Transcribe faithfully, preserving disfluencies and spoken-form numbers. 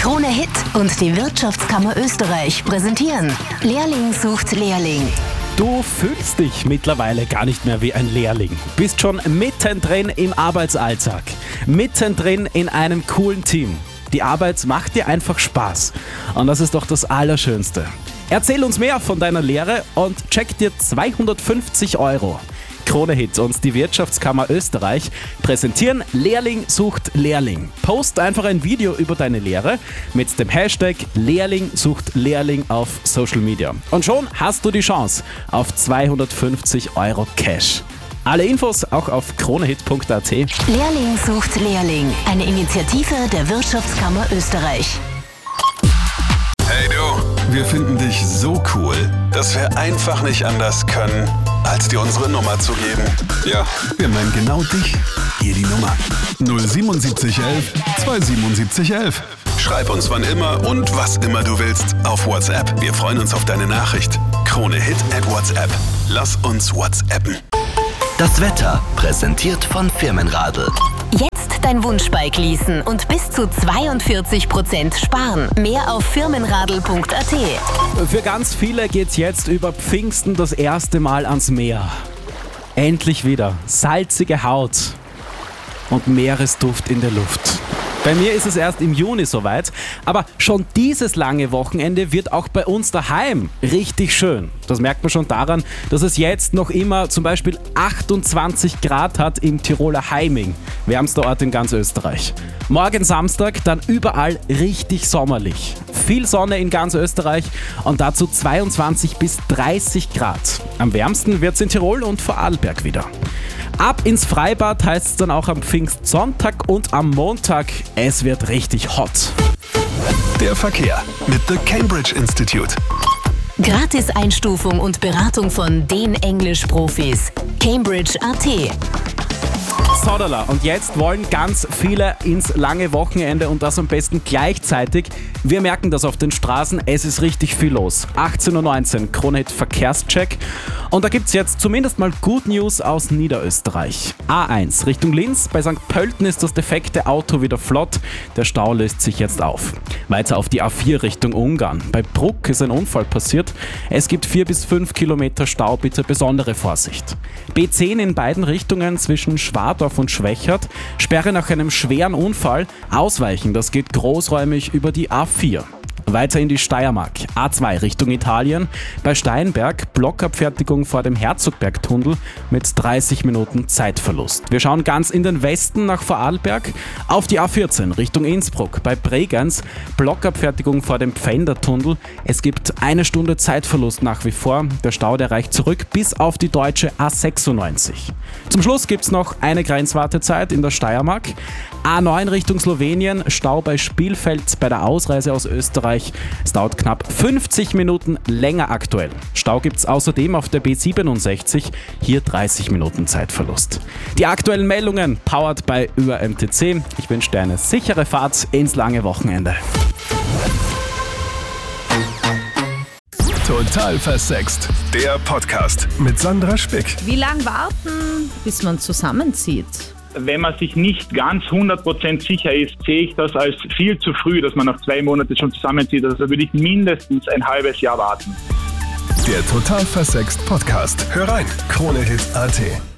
Krone Hit und die Wirtschaftskammer Österreich präsentieren Lehrling sucht Lehrling. Du fühlst dich mittlerweile gar nicht mehr wie ein Lehrling. Bist schon mittendrin im Arbeitsalltag. Mittendrin in einem coolen Team. Die Arbeit macht dir einfach Spaß. Und das ist doch das Allerschönste. Erzähl uns mehr von deiner Lehre und check dir zweihundertfünfzig Euro. Krone Hit und die Wirtschaftskammer Österreich präsentieren Lehrling sucht Lehrling. Post einfach ein Video über deine Lehre mit dem Hashtag Lehrling sucht Lehrling auf Social Media. Und schon hast du die Chance auf zweihundertfünfzig Euro Cash. Alle Infos auch auf kronehit punkt at. Lehrling sucht Lehrling, eine Initiative der Wirtschaftskammer Österreich. Hey du, wir finden dich so cool, dass wir einfach nicht anders können, als dir unsere Nummer zu geben. Ja, wir meinen genau dich. Hier die Nummer. null siebenundsiebzig elf zweihundertsiebenundsiebzig elf. Schreib uns wann immer und was immer du willst auf WhatsApp. Wir freuen uns auf deine Nachricht. Krone Hit at WhatsApp. Lass uns WhatsAppen. Das Wetter präsentiert von Firmenradl. Jetzt dein Wunschbike leasen und bis zu zweiundvierzig Prozent sparen. Mehr auf firmenradl punkt at. Für ganz viele geht's jetzt über Pfingsten das erste Mal ans Meer. Endlich wieder salzige Haut und Meeresduft in der Luft. Bei mir ist es erst im Juni soweit, aber schon dieses lange Wochenende wird auch bei uns daheim richtig schön. Das merkt man schon daran, dass es jetzt noch immer zum Beispiel achtundzwanzig Grad hat im Tiroler Heiming, wärmster Ort in ganz Österreich. Morgen Samstag dann überall richtig sommerlich. Viel Sonne in ganz Österreich und dazu zweiundzwanzig bis dreißig Grad. Am wärmsten wird es in Tirol und Vorarlberg wieder. Ab ins Freibad heißt es dann auch am Pfingstsonntag und am Montag. Es wird richtig hot. Der Verkehr mit The Cambridge Institute. Gratis-Einstufung und Beratung von den Englisch-Profis. Cambridge punkt at. Sodala. Und jetzt wollen ganz viele ins lange Wochenende und das am besten gleichzeitig. Wir merken das auf den Straßen, es ist richtig viel los. achtzehn Uhr neunzehn, Krone Hit Verkehrscheck. Und da gibt es jetzt zumindest mal Good News aus Niederösterreich. A eins Richtung Linz, bei Sankt Pölten ist das defekte Auto wieder flott. Der Stau löst sich jetzt auf. Weiter auf die A vier Richtung Ungarn. Bei Bruck ist ein Unfall passiert. Es gibt vier bis fünf Kilometer Stau, bitte besondere Vorsicht. B zehn in beiden Richtungen zwischen Schwadorf und Schwächert. Sperre nach einem schweren Unfall. Ausweichen, das geht großräumig über die A vier. Weiter in die Steiermark. A zwei Richtung Italien. Bei Steinberg Blockabfertigung vor dem Herzogbergtunnel mit dreißig Minuten Zeitverlust. Wir schauen ganz in den Westen nach Vorarlberg. Auf die A vierzehn Richtung Innsbruck. Bei Bregenz Blockabfertigung vor dem Pfändertunnel. Es gibt eine Stunde Zeitverlust nach wie vor. Der Stau, der reicht zurück bis auf die deutsche A sechsundneunzig. Zum Schluss gibt es noch eine Grenzwartezeit in der Steiermark. A neun Richtung Slowenien. Stau bei Spielfeld bei der Ausreise aus Österreich. Es dauert knapp fünfzig Minuten länger aktuell. Stau gibt es außerdem auf der B siebenundsechzig, hier dreißig Minuten Zeitverlust. Die aktuellen Meldungen powered by Ö R M T C. Ich wünsche dir eine sichere Fahrt ins lange Wochenende. Total versext. Der Podcast mit Sandra Spick. Wie lange warten, bis man zusammenzieht? Wenn man sich nicht ganz hundert Prozent sicher ist, sehe ich das als viel zu früh, dass man nach zwei Monaten schon zusammenzieht. Also da würde ich mindestens ein halbes Jahr warten. Der Total versext Podcast. Hör rein, Krone Hit punkt at.